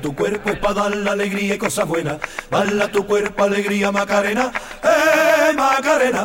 Tu cuerpo es para dar la alegría y cosas buenas. Bala tu cuerpo, alegría, Macarena. Macarena!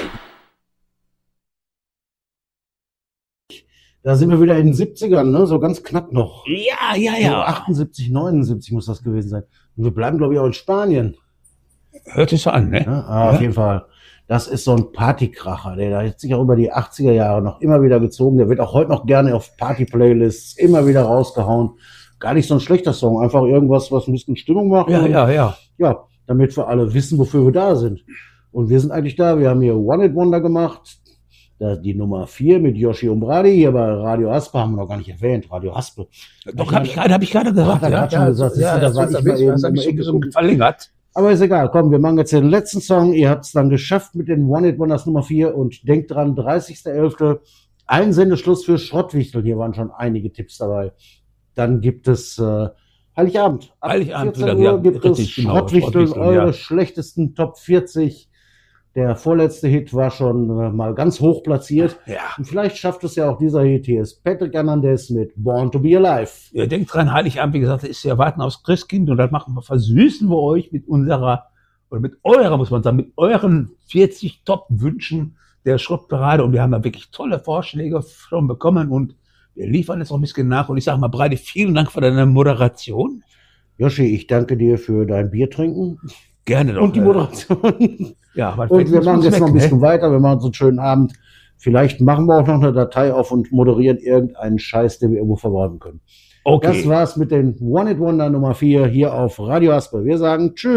Da sind wir wieder in den 70ern, ne? So ganz knapp noch. Ja. So 78, 79 muss das gewesen sein. Und wir bleiben, glaube ich, auch in Spanien. Hört sich so an, ne? Ja, auf jeden Fall. Das ist so ein Partykracher, der hat sich auch über die 80er Jahre noch immer wieder gezogen. Der wird auch heute noch gerne auf Party-Playlists immer wieder rausgehauen. Gar nicht so ein schlechter Song, einfach irgendwas, was ein bisschen Stimmung macht. Ja. Ja, damit wir alle wissen, wofür wir da sind. Und wir sind eigentlich da. Wir haben hier One Hit Wonder gemacht. Die Nummer 4 mit Yoshi Umbradi. Hier bei Radio Aspe haben wir noch gar nicht erwähnt. Radio Aspe. Doch, hab ich gerade gesagt. Da war ich mal eben verlängert. Aber ist egal, komm, wir machen jetzt den letzten Song. Ihr habt es dann geschafft mit den One Hit Wonders Nummer 4 und denkt dran, 30.11. Einsendeschluss für Schrottwichtel. Hier waren schon einige Tipps dabei. Dann gibt es Heiligabend. Ab 14 Uhr gibt es Schrottwichtel, eure schlechtesten Top 40. Der vorletzte Hit war schon mal ganz hoch platziert. Ja. Und vielleicht schafft es ja auch dieser Hit. Hier ist Patrick Hernandez mit Born to be Alive. Ihr denkt dran, Heiligabend, wie gesagt, ist ja Warten aufs Christkind und das versüßen wir euch mit mit euren 40 Top-Wünschen der Schrottparade. Und wir haben da wirklich tolle Vorschläge schon bekommen und wir liefern jetzt noch ein bisschen nach. Und ich sage mal, Breite, vielen Dank für deine Moderation. Joshi, ich danke dir für dein Bier trinken. Gerne doch. Und die Moderation. Ja, und wir machen jetzt noch ein bisschen weiter. Wir machen so einen schönen Abend. Vielleicht machen wir auch noch eine Datei auf und moderieren irgendeinen Scheiß, den wir irgendwo verwalten können. Okay. Das war's mit den One Hit Wonder Nummer 4 hier auf Radio Aspe. Wir sagen Tschüss.